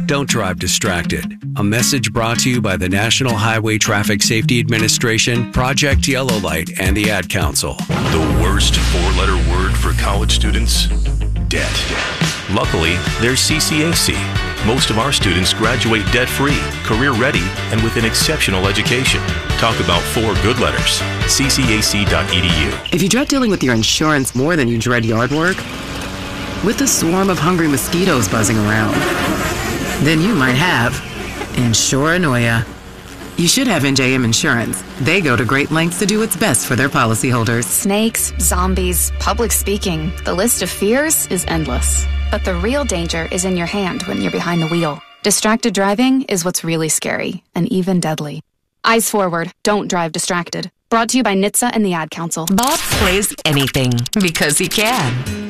Don't drive distracted. A message brought to you by the National Highway Traffic Safety Administration, Project Yellow Light, and the Ad Council. The worst four-letter word for college students? Debt. Luckily, there's CCAC. Most of our students graduate debt-free, career-ready, and with an exceptional education. Talk about 4 good letters. ccac.edu. If you dread dealing with your insurance more than you dread yard work, with a swarm of hungry mosquitoes buzzing around, then you might have Insuranoia. You should have NJM Insurance. They go to great lengths to do what's best for their policyholders. Snakes, zombies, public speaking. The list of fears is endless. But the real danger is in your hand when you're behind the wheel. Distracted driving is what's really scary and even deadly. Eyes forward. Don't drive distracted. Brought to you by NHTSA and the Ad Council. Bob plays anything because he can.